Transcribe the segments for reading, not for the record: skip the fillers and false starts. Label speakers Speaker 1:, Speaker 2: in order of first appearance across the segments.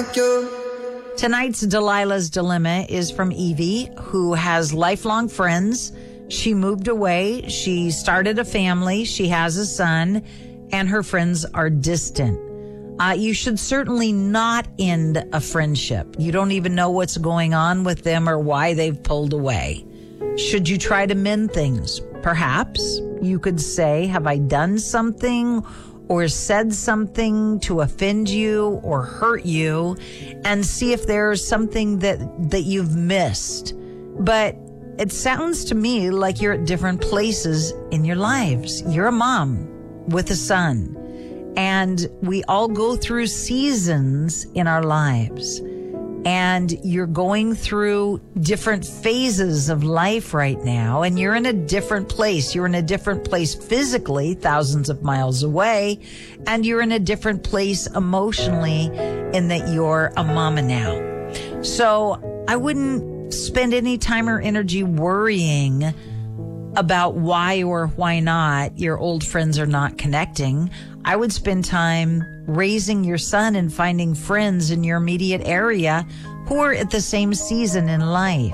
Speaker 1: Tonight's Delilah's Dilemma is from Evie, who has lifelong friends. She moved away. She started a family. She has a son, and her friends are distant. You should certainly not end a friendship. You don't even know what's going on with them or why they've pulled away. Should you try to mend things? Perhaps you could say, have I done something or said something to offend you or hurt you, and see if there's something that you've missed. But it sounds to me like you're at different places in your lives. You're a mom with a son, and we all go through seasons in our lives. And you're going through different phases of life right now, and you're in a different place. You're in a different place physically, thousands of miles away, and you're in a different place emotionally in that you're a mama now. So I wouldn't spend any time or energy worrying about why or why not your old friends are not connecting. I would spend time raising your son and finding friends in your immediate area who are at the same season in life.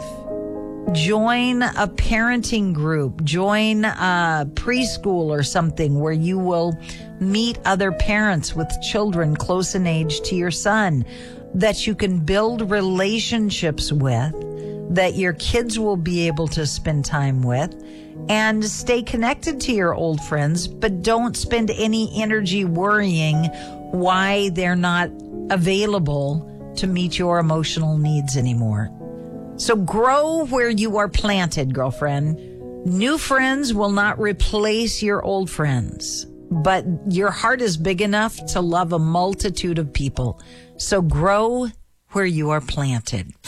Speaker 1: Join a parenting group, join a preschool or something where you will meet other parents with children close in age to your son that you can build relationships with, that your kids will be able to spend time with, and stay connected to your old friends, but don't spend any energy worrying why they're not available to meet your emotional needs anymore. So grow where you are planted, girlfriend. New friends will not replace your old friends, but your heart is big enough to love a multitude of people. So grow where you are planted.